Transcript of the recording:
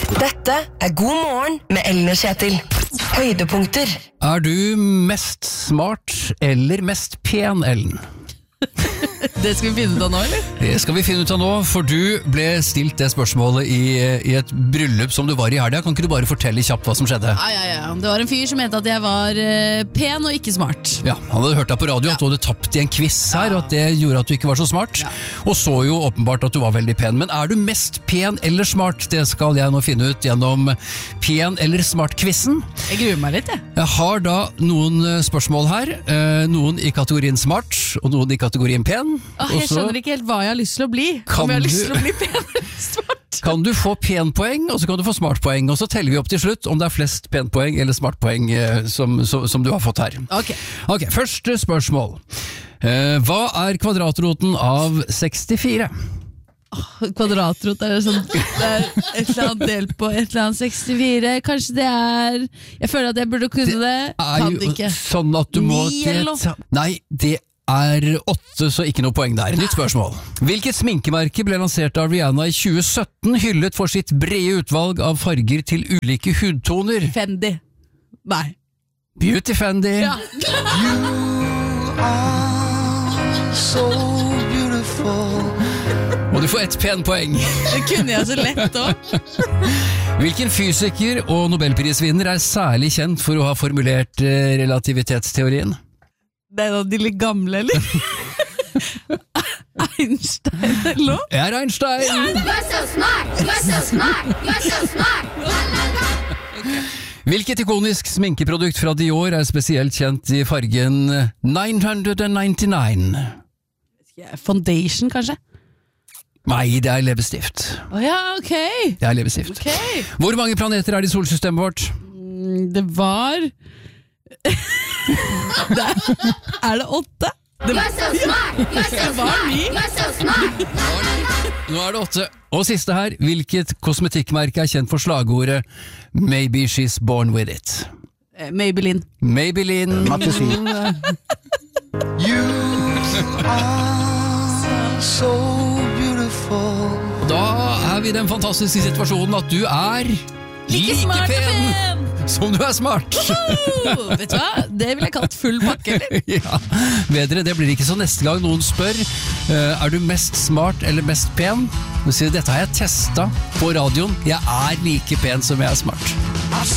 Dette God morgen med Ellen og Kjetil. Høydepunkter. Er du mest smart eller mest pen, Ellen? Det skal vi finne ut av nå, eller? Det skal vi finne ut av nå, for du ble stilt det spørsmålet i et bryllup som du var i helga. Kan ikke du bare fortelle kjapt hva som skjedde? Ja. Det var en fyr som mente at jeg var pen og ikke smart. Ja, han hadde hørt deg på radio at du hadde tapt i en quiz her, og at det gjorde at du ikke var så smart. Og så jo åpenbart at du var veldig pen. Men er du mest pen eller smart? Det skal jeg nå finne ut gjennom pen eller smart-quizen. Jeg gruer meg litt, jeg. Jeg har da noen spørsmål her. Noen i kategorien smart, og noen i kategorien pen. Jeg skjønner ikke helt hva jeg har lyst til å bli. Om jeg har lyst til å bli pen eller smart. Kan du få penpoeng, og så kan du få smartpoeng, og så teller vi opp til slutt om det er flest penpoeng eller smartpoeng som du har fått her. Ok, første spørsmål. Hva er kvadratroten av 64? Kvadratrot er det sånn. Det er et eller annet del på et eller annet 64. Kanskje det er... Jeg føler at jeg burde kunne det. Kan det ikke. Sånn at du må... 9 eller noe? Nei, det er 8, så ikke noe poeng der. Nytt spørsmål. Hvilket sminkemerke ble lansert av Rihanna i 2017, hyllet for sitt brede utvalg av farger til ulike hudtoner? Fendi. Nei. Beauty Fendi. Ja. You are so beautiful. Og du får 1 penpoeng. Det kunne jeg så lett også. Hvilken fysiker og nobelprisvinner er særlig kjent for å ha formulert relativitetsteorien? Det er de litt gamle, eller? Einstein, eller noe? Er Einstein! You're so smart! You're so smart! You're so smart! Hvilket ikonisk sminkeprodukt fra Dior er spesielt kjent i fargen 999? Foundation, kanskje? Nei, det er leppestift. Ja, ok. Det er leppestift. Ok. Hvor mange planeter er det i solsystemet vårt? Det var... Er det 8? You're so smart! You're so smart! You're so smart! Nå er det 8. Og siste her, hvilket kosmetikkmerke er kjent for slagordet Maybe she's born with it? Maybelline. Maybelline. You are so beautiful. Da er vi i den fantastiske situasjonen at du er like smart og pen som du er smart. Vet du hva? Det vil jeg kalt full pakke, eller? Ja, bedre, det blir ikke så neste gang noen spør er du mest smart eller mest pen? Du sier, dette har jeg testet på radioen. Jeg er like pen som jeg er smart.